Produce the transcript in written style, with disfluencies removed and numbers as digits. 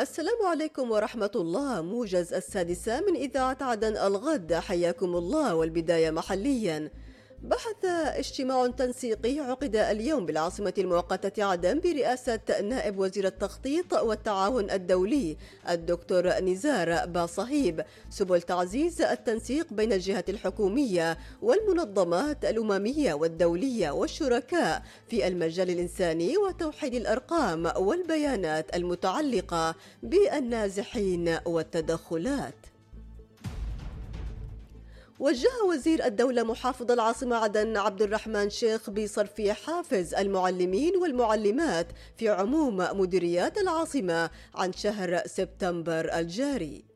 السلام عليكم ورحمة الله. موجز السادسة من إذاعة عدن الغد، حياكم الله. والبداية محليا. بحث اجتماع تنسيقي عقد اليوم بالعاصمة المؤقتة عدن برئاسة نائب وزير التخطيط والتعاون الدولي الدكتور نزار باصهيب سبل تعزيز التنسيق بين الجهات الحكومية والمنظمات الأممية والدولية والشركاء في المجال الإنساني وتوحيد الأرقام والبيانات المتعلقة بالنازحين والتدخلات. وجه وزير الدولة محافظ العاصمة عدن عبد الرحمن شيخ بصرف حافز المعلمين والمعلمات في عموم مديريات العاصمة عن شهر سبتمبر الجاري.